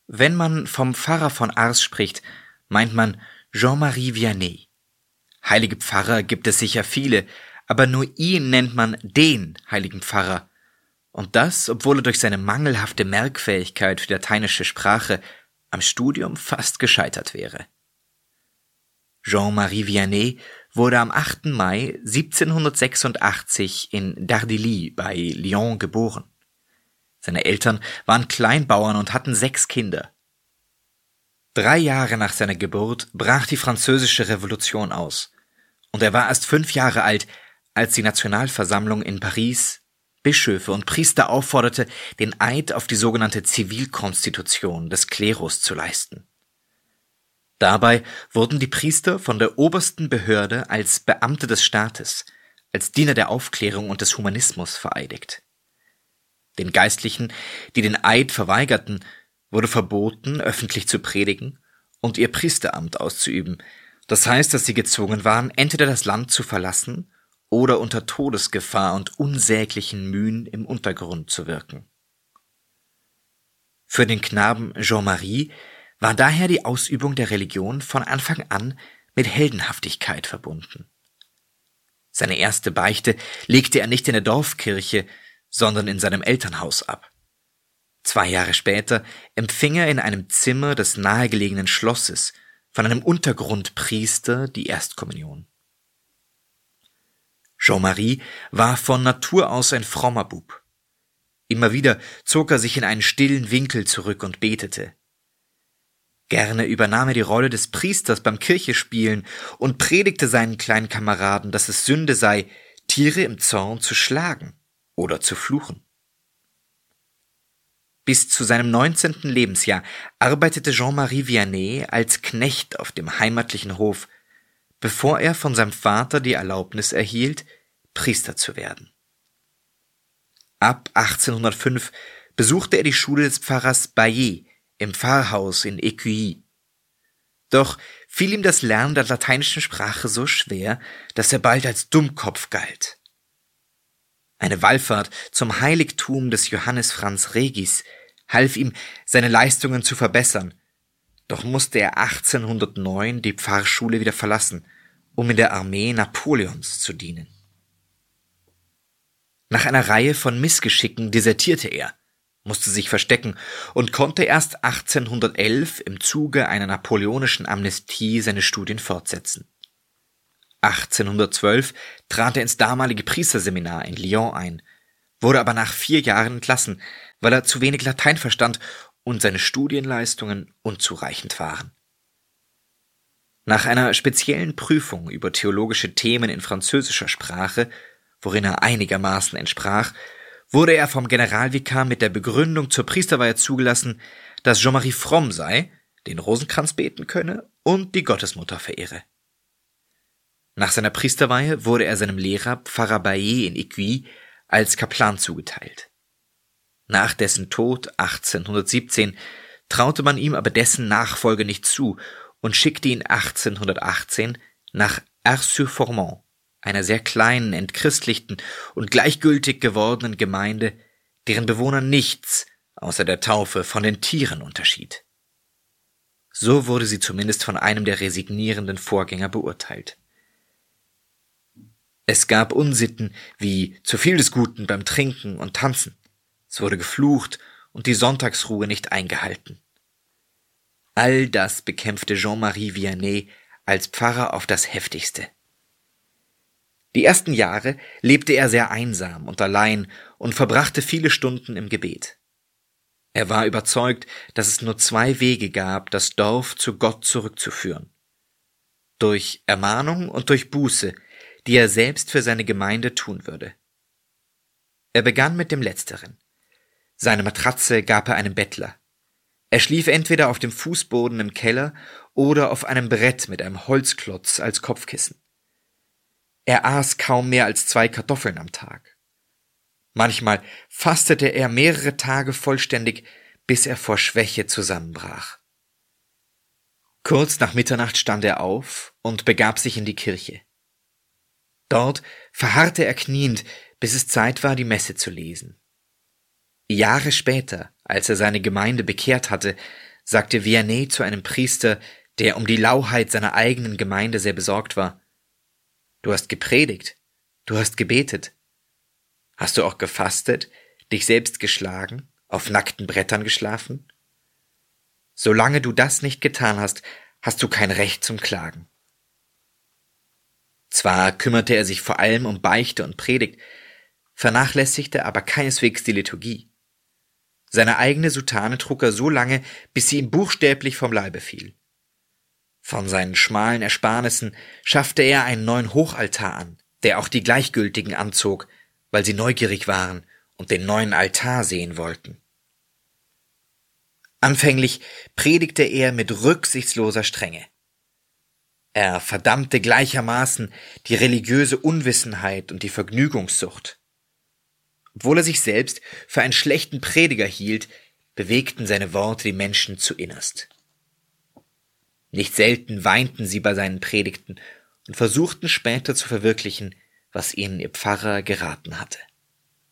Wenn man vom Pfarrer von Ars spricht, meint man Jean-Marie Vianney. Heilige Pfarrer gibt es sicher viele, aber nur ihn nennt man den heiligen Pfarrer. Und das, obwohl er durch seine mangelhafte Merkfähigkeit für die lateinische Sprache am Studium fast gescheitert wäre. Jean-Marie Vianney wurde am 8. Mai 1786 in Dardilly bei Lyon geboren. Seine Eltern waren Kleinbauern und hatten 6 Kinder. 3 Jahre nach seiner Geburt brach die Französische Revolution aus, und er war erst 5 Jahre alt, als die Nationalversammlung in Paris Bischöfe und Priester aufforderte, den Eid auf die sogenannte Zivilkonstitution des Klerus zu leisten. Dabei wurden die Priester von der obersten Behörde als Beamte des Staates, als Diener der Aufklärung und des Humanismus vereidigt. Den Geistlichen, die den Eid verweigerten, wurde verboten, öffentlich zu predigen und ihr Priesteramt auszuüben. Das heißt, dass sie gezwungen waren, entweder das Land zu verlassen oder unter Todesgefahr und unsäglichen Mühen im Untergrund zu wirken. Für den Knaben Jean-Marie war daher die Ausübung der Religion von Anfang an mit Heldenhaftigkeit verbunden. Seine erste Beichte legte er nicht in der Dorfkirche, sondern in seinem Elternhaus ab. 2 Jahre später empfing er in einem Zimmer des nahegelegenen Schlosses von einem Untergrundpriester die Erstkommunion. Jean-Marie war von Natur aus ein frommer Bub. Immer wieder zog er sich in einen stillen Winkel zurück und betete. Gerne übernahm er die Rolle des Priesters beim Kirchespielen und predigte seinen kleinen Kameraden, dass es Sünde sei, Tiere im Zorn zu schlagen oder zu fluchen. Bis zu seinem 19. Lebensjahr arbeitete Jean-Marie Vianney als Knecht auf dem heimatlichen Hof, bevor er von seinem Vater die Erlaubnis erhielt, Priester zu werden. Ab 1805 besuchte er die Schule des Pfarrers Baillet im Pfarrhaus in Écueilly. Doch fiel ihm das Lernen der lateinischen Sprache so schwer, dass er bald als Dummkopf galt. Eine Wallfahrt zum Heiligtum des Johannes Franz Regis half ihm, seine Leistungen zu verbessern, doch musste er 1809 die Pfarrschule wieder verlassen, um in der Armee Napoleons zu dienen. Nach einer Reihe von Missgeschicken desertierte er, musste sich verstecken und konnte erst 1811 im Zuge einer napoleonischen Amnestie seine Studien fortsetzen. 1812 trat er ins damalige Priesterseminar in Lyon ein, wurde aber nach 4 Jahren entlassen, weil er zu wenig Latein verstand und seine Studienleistungen unzureichend waren. Nach einer speziellen Prüfung über theologische Themen in französischer Sprache, worin er einigermaßen entsprach, wurde er vom Generalvikar mit der Begründung zur Priesterweihe zugelassen, dass Jean-Marie fromm sei, den Rosenkranz beten könne und die Gottesmutter verehre. Nach seiner Priesterweihe wurde er seinem Lehrer Pfarrer Baillet in Écueilly als Kaplan zugeteilt. Nach dessen Tod 1817 traute man ihm aber dessen Nachfolge nicht zu und schickte ihn 1818 nach Ars-sur-Formant, einer sehr kleinen, entchristlichten und gleichgültig gewordenen Gemeinde, deren Bewohner nichts außer der Taufe von den Tieren unterschied. So wurde sie zumindest von einem der resignierenden Vorgänger beurteilt. Es gab Unsitten wie zu viel des Guten beim Trinken und Tanzen. Es wurde geflucht und die Sonntagsruhe nicht eingehalten. All das bekämpfte Jean-Marie Vianney als Pfarrer auf das Heftigste. Die ersten Jahre lebte er sehr einsam und allein und verbrachte viele Stunden im Gebet. Er war überzeugt, dass es nur 2 Wege gab, das Dorf zu Gott zurückzuführen: durch Ermahnung und durch Buße, die er selbst für seine Gemeinde tun würde. Er begann mit dem Letzteren. Seine Matratze gab er einem Bettler. Er schlief entweder auf dem Fußboden im Keller oder auf einem Brett mit einem Holzklotz als Kopfkissen. Er aß kaum mehr als 2 Kartoffeln am Tag. Manchmal fastete er mehrere Tage vollständig, bis er vor Schwäche zusammenbrach. Kurz nach Mitternacht stand er auf und begab sich in die Kirche. Dort verharrte er kniend, bis es Zeit war, die Messe zu lesen. Jahre später, als er seine Gemeinde bekehrt hatte, sagte Vianney zu einem Priester, der um die Lauheit seiner eigenen Gemeinde sehr besorgt war. Du hast gepredigt, du hast gebetet. Hast du auch gefastet, dich selbst geschlagen, auf nackten Brettern geschlafen? Solange du das nicht getan hast, hast du kein Recht zum Klagen. Zwar kümmerte er sich vor allem um Beichte und Predigt, vernachlässigte aber keineswegs die Liturgie. Seine eigene Soutane trug er so lange, bis sie ihm buchstäblich vom Leibe fiel. Von seinen schmalen Ersparnissen schaffte er einen neuen Hochaltar an, der auch die Gleichgültigen anzog, weil sie neugierig waren und den neuen Altar sehen wollten. Anfänglich predigte er mit rücksichtsloser Strenge. Er verdammte gleichermaßen die religiöse Unwissenheit und die Vergnügungssucht. Obwohl er sich selbst für einen schlechten Prediger hielt, bewegten seine Worte die Menschen zu innerst. Nicht selten weinten sie bei seinen Predigten und versuchten später zu verwirklichen, was ihnen ihr Pfarrer geraten hatte.